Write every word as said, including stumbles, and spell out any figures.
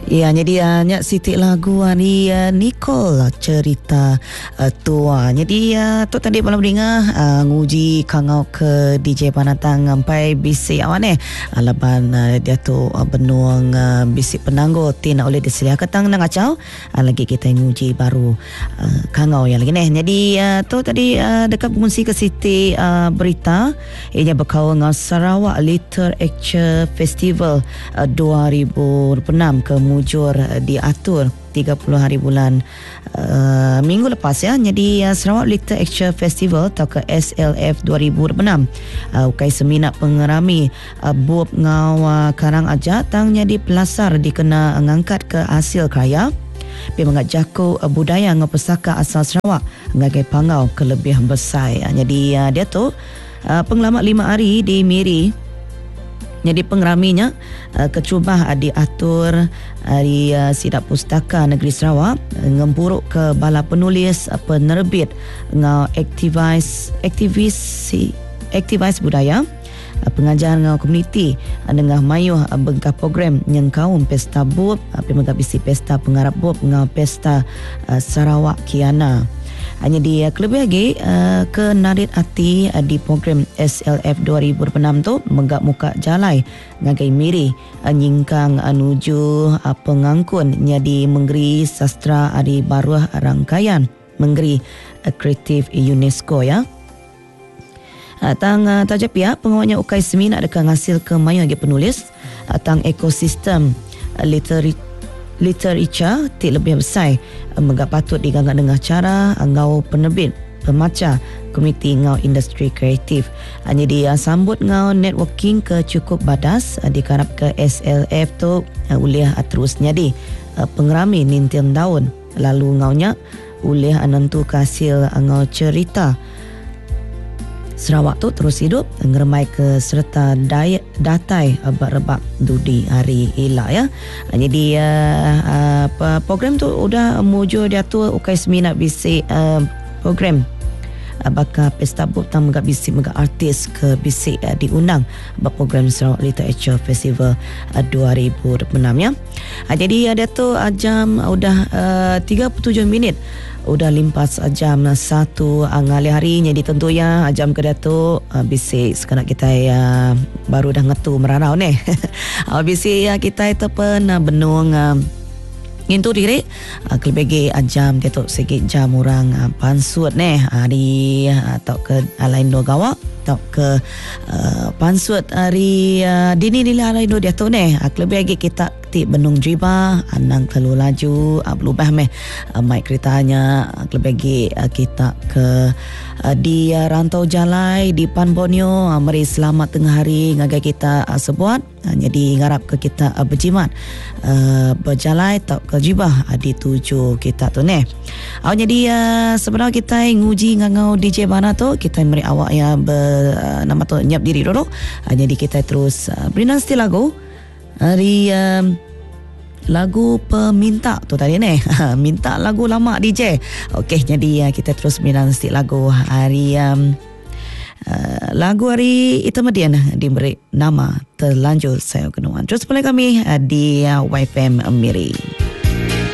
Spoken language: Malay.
Ya, jadi uh, nyak sitik lagu hari uh, Nicole cerita uh, tua. Jadi uh, tu tadi malam dengar uh, nguji kangau ke D J Panatang sampai bisik awan eh. Uh, laban uh, dia tu uh, benuang uh, bisik penanggo tina oleh diselia ketang nang acau. Uh, lagi kita nguji baru uh, kangau yang lagi neh. Jadi uh, tu tadi uh, dekat mengungsi ke sitik uh, berita ianya berkau dengan Sarawak Literature Festival uh, dua ribu dua puluh enam ke mujur diatur tiga puluh hari bulan uh, minggu lepas ya. Jadi uh, Sarawak Literature Festival atau ke S L F dua ribu dua puluh enam uh, ukai seminat pengerami uh, buap ngau uh, karang aja tang jadi pelasar dikena ngangkat ke hasil karya pi mengat jaku uh, budaya ngau pesaka asal Sarawak ngagai pangau kelebihan besar ya. Jadi uh, dia tu uh, pengalaman lima hari di Miri. Jadi pengeraminya uh, kecubah uh, diatur uh, di uh, Sidap Pustaka Negeri Sarawak uh, ngempuruk ke bala penulis uh, penerbit ngau aktivis aktivis aktivis budaya uh, pengajar ngau komuniti uh, dengah mayuh uh, bengkah program yang kaum pesta buap uh, pemegah bisi pesta pengarap buap ngau pesta uh, Sarawak Kiana. Hanya di uh, kelebih lagi uh, ke narit hati uh, di program S L F dua ribu dua puluh enam tu menggak muka jalai ngagai miri uh, nyingkang uh, nuju uh, pengangkun nyadi menggeri sastra adi baruah rangkaian menggeri uh, kreatif UNESCO ya. Uh, tang uh, tajap ya pengawalnya ukai seminar dekat ngasil ke mayu lagi penulis uh, tang ekosistem uh, literatur literature tik lebih besar menggak patut diganggat dengan cara ngau penerbit pemaca komiti ngau industri kreatif. Hanya dia sambut ngau networking ke cukup badas dikarap ke S L F tu ulih terus nyadi pengerami nintiam daun lalu ngaunya ulih anentu hasil ngau cerita Sarawak tu terus hidup ngeremai ke serta daya, datai rebak dudi hari elak ya. Jadi uh, uh, program tu udah mujur dia tu ukai seminat bisik uh, program uh, bakal pesta bup tang megak bisik megak artis ke bisik uh, diundang bak program Sarawak Literature Festival uh, dua ribu dua puluh enam ya. Uh, jadi ada uh, tu uh, jam uh, udah uh, tiga puluh tujuh minit udah limpas jam satu ngali hari. Jadi tentu ya jam kedua tu uh, bisik sekarang kita ya baru dah ngetu merarau ni. uh, bisik ya kita itu pun uh, benung uh, ngintu diri uh, kelebih jam dia tu sikit jam orang uh, pansut ni hari uh, atau ke uh, lain dua gawak atau ke uh, pansut hari uh, dini nilai hari dua dia tu ni uh, kelebih lagi kita tik benung jiba anang telu laju uh, berubah meh uh, mic keretanya uh, kelebih lagi uh, kita ke uh, di uh, rantau jalai di Pan Borneo uh, mari selamat tengah hari ngagai kita uh, sebuat uh, jadi ngarap ke kita uh, berjimat uh, berjalai tak ke jibah uh, di tuju kita tu ni. Uh, jadi uh, sebenarnya kita nguji ngangau D J Bana tu kita mari awak ya ber, uh, nama tu nyiap diri dulu. Uh, jadi kita terus uh, beri nanti lagu hari uh, lagu peminta tu tadi ni minta lagu lama D J. Okey, jadi uh, kita terus minat sikit lagu hari um, uh, lagu hari itu Median diberi nama Terlanjur Saya Kenuan. Terus boleh kami uh, di uh, Y F M Miri.